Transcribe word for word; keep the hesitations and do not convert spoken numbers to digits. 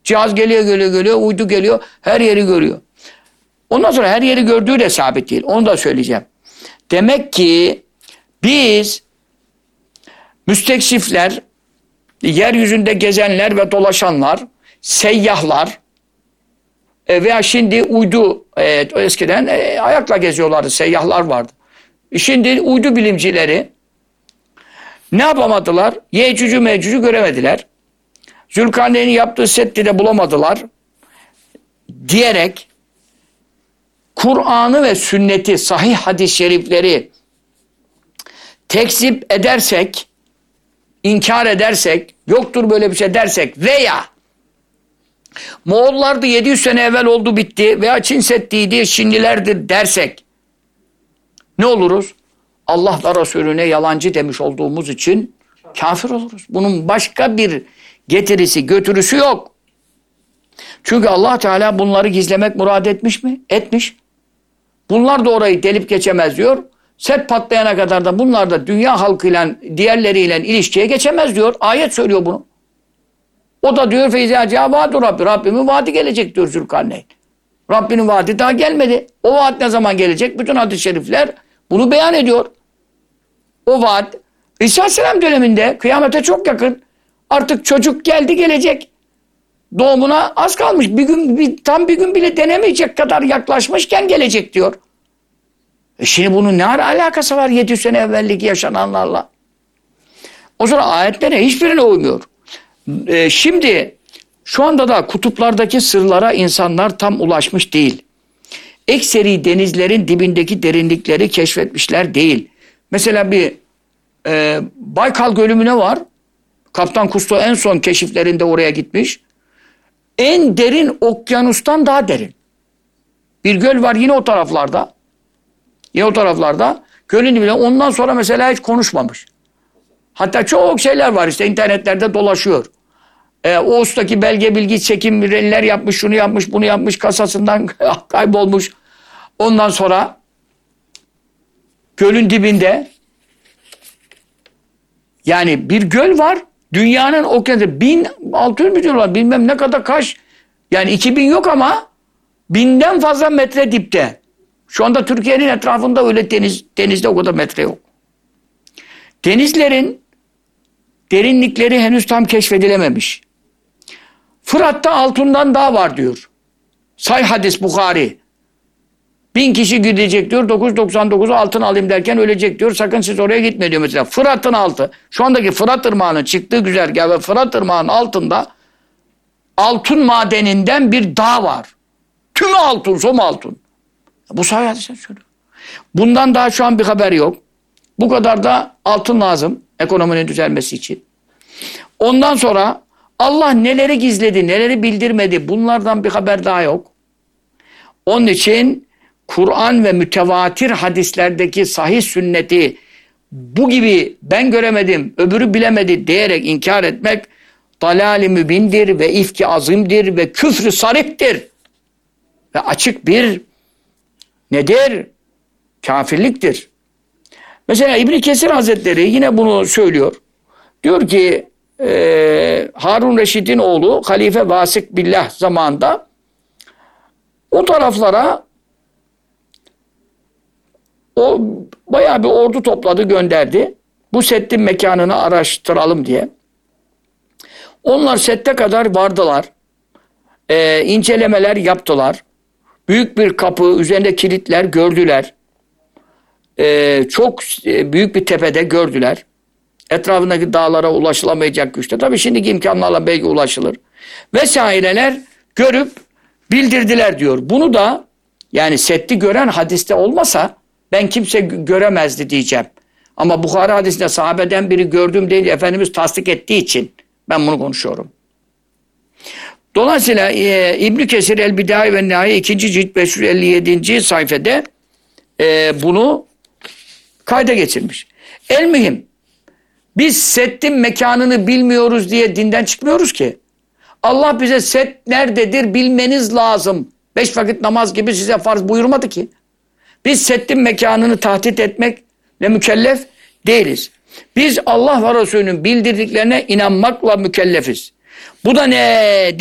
Cihaz geliyor geliyor geliyor, uydu geliyor, her yeri görüyor. Ondan sonra her yeri gördüğü de sabit değil. Onu da söyleyeceğim. Demek ki biz müstekşifler, yeryüzünde gezenler ve dolaşanlar, seyyahlar e, veya şimdi uydu, e, eskiden e, ayakla geziyorlardı, seyyahlar vardı. Şimdi uydu bilimcileri ne yapamadılar? Yecücü mecücü göremediler. Zülkarneyn'in yaptığı setti de bulamadılar diyerek Kur'an'ı ve sünneti, sahih hadis-i şerifleri tekzip edersek, inkar edersek, yoktur böyle bir şey dersek veya Moğollardı yedi yüz sene evvel oldu bitti veya Çin Seddi'ydi Çinlilerdir dersek ne oluruz? Allah ve Resulüne yalancı demiş olduğumuz için kafir oluruz. Bunun başka bir getirisi, götürüsü yok. Çünkü Allah Teala bunları gizlemek murad etmiş mi? Etmiş. Bunlar da orayı delip geçemez diyor. Set patlayana kadar da bunlar da dünya halkıyla, diğerleriyle ilişkiye geçemez diyor. Ayet söylüyor bunu. O da diyor feyzâ cevâdu Rabbi. Rabbimin vaadi gelecek diyor Zülkarneyn. Rabbinin vaadi daha gelmedi. O vaat ne zaman gelecek? Bütün hadis-i şerifler bunu beyan ediyor. O vaat İsa Aleyhisselam döneminde kıyamete çok yakın. Artık çocuk geldi gelecek. Doğumuna az kalmış. Bir gün, bir, tam bir gün bile denemeyecek kadar yaklaşmışken gelecek diyor. E şimdi bunun ne alakası var yedi yüz sene evvellik yaşananlarla? O zaman ayetlere hiçbirine uymuyor. E, şimdi şu anda da kutuplardaki sırlara insanlar tam ulaşmış değil. Ekseri denizlerin dibindeki derinlikleri keşfetmişler değil. Mesela bir e, Baykal Gölü var? Kaptan Kusto en son keşiflerinde oraya gitmiş. En derin okyanustan daha derin. Bir göl var yine o taraflarda. Yine o taraflarda. Gölün dibinde ondan sonra mesela hiç konuşmamış. Hatta çok şeyler var işte internetlerde dolaşıyor. Ee, Oğuz'taki belge bilgi çekimler yapmış, şunu yapmış, bunu yapmış, kasasından kaybolmuş. Ondan sonra gölün dibinde yani bir göl var. Dünyanın okyanusu bin altı yüz milyon var. Bilmem ne kadar kaç. Yani iki bin yok ama binden fazla metre dipte. Şu anda Türkiye'nin etrafında öyle deniz, denizde o kadar metre yok. Denizlerin derinlikleri henüz tam keşfedilememiş. Fırat'ta altından daha var diyor. Say hadis Bukhari. Bin kişi gidecek diyor. dokuz yüz doksan dokuzu altın alayım derken ölecek diyor. Sakın siz oraya gitme diyor mesela. Fırat'ın altı. Şu andaki Fırat Irmağı'nın çıktığı güzergah ve Fırat Irmağı'nın altında altın madeninden bir dağ var. Tümü altın, som altın. Bu sahih hadisler söylüyor. Bundan daha şu an bir haber yok. Bu kadar da altın lazım ekonominin düzelmesi için. Ondan sonra Allah neleri gizledi, neleri bildirmedi bunlardan bir haber daha yok. Onun için Kur'an ve mütevatir hadislerdeki sahih sünneti bu gibi ben göremedim, öbürü bilemedi diyerek inkar etmek dalal-i mübindir ve ifki azimdir ve küfrü sarihtir. Ve açık bir nedir? Kafirliktir. Mesela İbn Kesir Hazretleri yine bunu söylüyor. Diyor ki e, Harun Reşid'in oğlu Halife Vasık Billah zamanında o taraflara o bayağı bir ordu topladı, gönderdi. Bu settin mekanını araştıralım diye. Onlar sette kadar vardılar. Ee, incelemeler yaptılar. Büyük bir kapı, üzerinde kilitler gördüler. Ee, çok büyük bir tepede gördüler. Etrafındaki dağlara ulaşılamayacak güçte. Tabii şimdiki imkanlarla belki ulaşılır. Vesaireler görüp bildirdiler diyor. Bunu da yani setti gören hadiste olmasa ben kimse göremezdi diyeceğim. Ama Bukhari hadisinde sahabeden biri gördüm değil, Efendimiz tasdik ettiği için ben bunu konuşuyorum. Dolayısıyla e, İbn Kesir El-Bidai ve Nihai ikinci cilt beş yüz elli yedinci sayfada e, bunu kayda geçirmiş. El mühim biz settin mekanını bilmiyoruz diye dinden çıkmıyoruz ki. Allah bize set nerededir bilmeniz lazım. Beş vakit namaz gibi size farz buyurmadı ki. Biz settin mekanını tahdit etmekle mükellef değiliz. Biz Allah ve Resulünün bildirdiklerine inanmakla mükellefiz. Bu da ne?